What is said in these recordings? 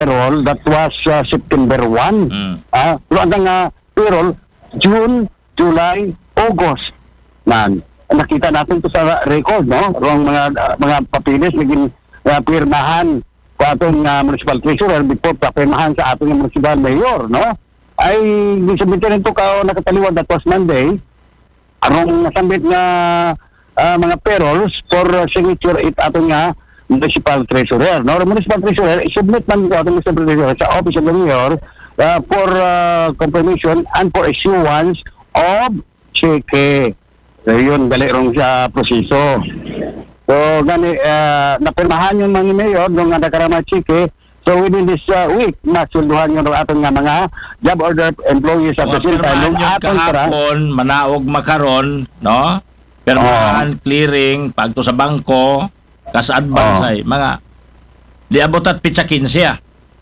payroll, that was September 1. Pero ang payroll, June, July, August. Nakita natin to sa record, no? Ang mga papilis naging pirmahan ko atong municipal treasurer before pirmahan sa atong municipal mayor, no? Ay sabihin nito ka nakataliwan that was Monday. Arong nasambit nga mga payrolls for signature it atong municipal treasurer, no? Municipal treasurer submit man ko atong municipal treasurer sa office of the mayor for confirmation and for issuance of cheque. So, yun, dali rong sa proseso. So, napirmahan yung mga mayor nung nakarama cheque. So, within this week, masulduhan yung atong nga mga job order employees at the same time. Yung kahapon, manaog makaron, no? Pirmahan, clearing, pagto sa bangko, kas advance ay, mga liabot at pitsa 15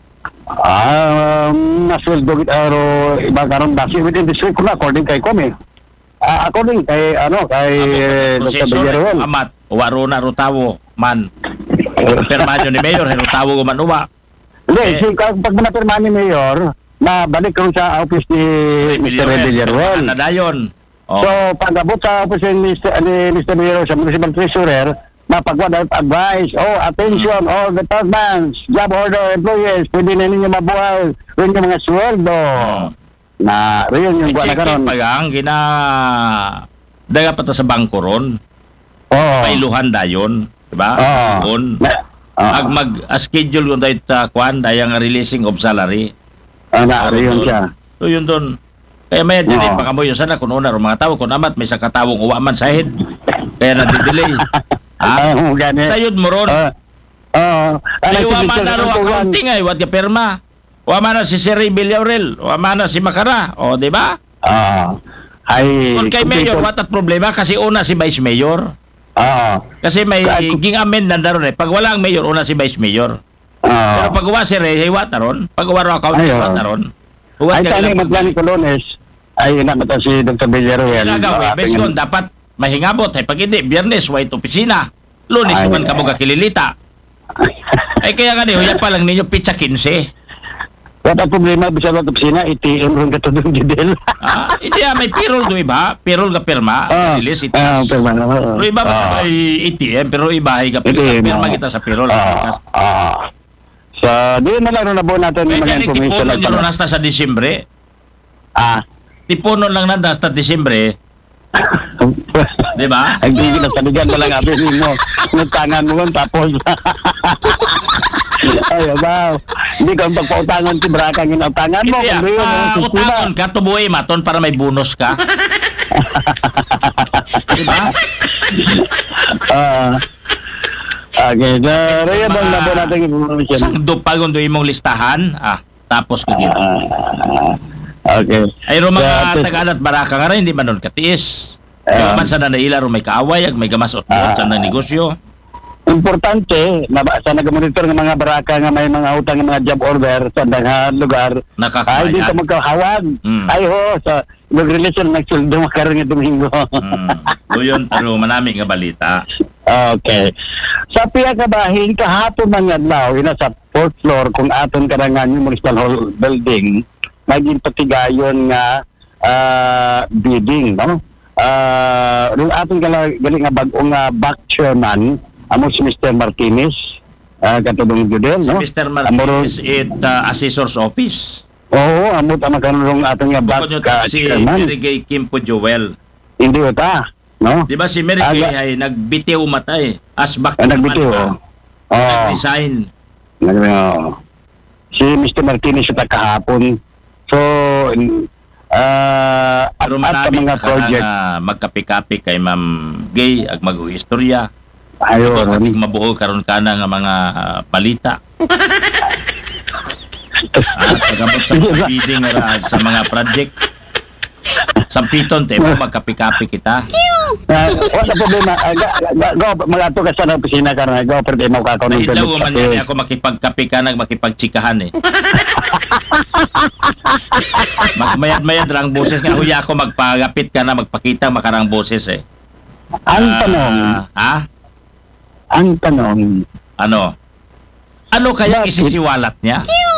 nasuldo iba karon basi within this week na according kay Kome. According kay Dr. Villarreal. Amat, waro na rutawo man. Pirmahan yun ni Mayor, rutawo ko man uwa. Hindi, pag manapirmahan ni Mayor, balik ko sa office ni Mr. Villarreal. Nadayon. So, pag-abot sa office ni Mr. Villarreal sa Municipal Treasurer, mapagwad advice, attention, all departments, job order employees, pwede na ninyo mabuhay, rin yung mga sweldo. Na, rin yung buwan na karon. Pagang, daga pa ta sa bangko ron. Pailuhan dayon. Diba? Mag-schedule kung dahil kwan, dayang releasing of salary. Rin siya. So, yun doon. Kaya may delay pa kamoy sana kung una rin mga tao, kung amat may sakatawong uwaman sahid. Kaya nadidelay. Sayod mo ron. Ay, waman na ro accounting ay, wad ka perma. Waman na si Sir Villarreal, waman na si Makara. O, di ba? Kung kay Mayor, wat at problema kasi una si Vice Mayor. Kasi may ging-amend na ron eh. Pag wala ang Mayor, una si Vice Mayor. Pero pag uwa si Rey, wat na ron. Pag uwa ro accounting, wat na ron. Ay, tali magplani Colones. Ay, namata si Dr. Villarreal. Beskon, dapat mahingabot. Pag hindi, Biyernes, white opisina. Lunes, man ka mo kakililita. Ay, kaya ka niyo, yan pa lang ninyo, pizza 15. Wala problema, bisa sa opisina, ATM rin ka to doon, Jidel. Hindi, may payroll doon iba. Payroll ka pirma. Release, itis. Pirma na. Pero iba may ATM, pero iba ka pirma kita sa payroll. So, di na lang na buo natin yung mga information. Tipunon nyo nasta sa Disyembre. Tipunon lang nanda sa Disyembre. Di ba? Ang tigil na saligan mo lang abis mo. Nagtangan mo kung tapos. Ay, wow. Hindi ka pagpautangan si Braka ng utangan mo. Hindi utangan ka, tubuhay maton para may bonus ka. Di ba? Okay, so Raya bang nabo natin information? Sang dupag doon imong listahan, tapos ka dito. Okay. Ay mga taga-alat baraka nga rin, hindi man nun katiis. Yung man sa nanaila rin may kaaway, may gamasot sa ng negosyo. Importante, sa nag-monitor ng mga baraka nga may mga utang ng mga job order sa mga lugar, ay dito magkahawan. Ay sa mag-release yung nagsuldo makaroon ng Domingo. So yun, pero manami nga balita. Okay. Sa piya kabahin, kahapon man yan law, sa 4th floor, kung aton karangan yung municipal hall building, naging patigayon nga bidding, no? Nung aton galing nga bagong back chairman, amo si Mr. Martinez, katulong Judel, no? Si Mr. Martinez Assessor's Office. Oo, amot ang makanulong aton nga back chairman. Si Mary Kimpo Joel. Hindi ita, no? Di ba si Mary ay nagbitiw matay as back nagbitiw. Nag-resign. Si Mr. Martinez ita kahapon. So, pero at mga project magkapi-kapi kay Ma'am Gay ag mag-istorya. Ayo, mabuo karon kana nga mga balita. Pagabot sa bidding sa mga project. Sampiton tayo magkapi-kapi kita. Wala problema. Magato ka sa opisina ka na. Go, pero mo ka ako ng Ilaw man yan ako makipagkapi ka makipagtsikahan eh. Magmayad-mayad lang boses nga. Huya ako magpagapit ka na, magpakita makarang boses eh. Ang tanong. Ha? Ang tanong. Ano? Ano kaya Bakit? isisiwalat niya?